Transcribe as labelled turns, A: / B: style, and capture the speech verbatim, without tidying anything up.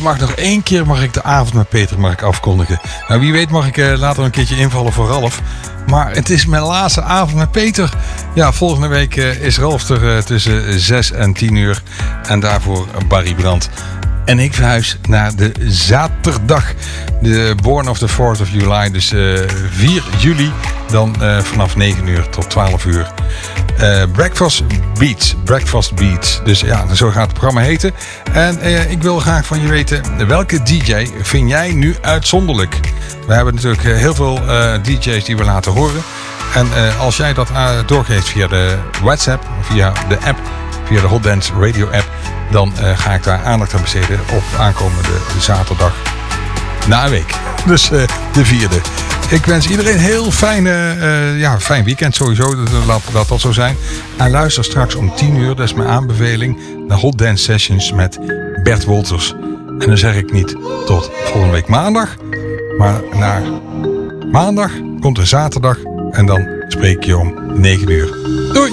A: mag nog één keer mag ik de avond met Peter mag ik afkondigen. Nou, wie weet mag ik uh, later een keertje invallen voor Ralf. Maar het is mijn laatste avond met Peter. Ja, volgende week uh, is Ralf er uh, tussen zes en tien uur. En daarvoor Barry Brandt. En ik verhuis naar de zaterdag. De Born of the fourth of July. Dus uh, vier juli. Dan uh, vanaf negen uur tot twaalf uur. Uh, Breakfast Beats. Breakfast Beats. Dus ja, zo gaat het programma heten. En uh, ik wil graag van je weten. Welke D J vind jij nu uitzonderlijk? We hebben natuurlijk uh, heel veel uh, D J's die we laten horen. En uh, als jij dat uh, doorgeeft via de WhatsApp. Via de app. Via de Hot Dance Radio app. Dan uh, ga ik daar aandacht aan besteden op aankomende zaterdag na een week. Dus uh, de vierde. Ik wens iedereen heel fijn, uh, ja, fijn weekend sowieso. Laat dat dat zo zijn. En luister straks om tien uur, dat is mijn aanbeveling, naar Hot Dance Sessions met Bert Wolters. En dan zeg ik niet tot volgende week maandag. Maar naar maandag komt er zaterdag. En dan spreek ik je om negen uur. Doei!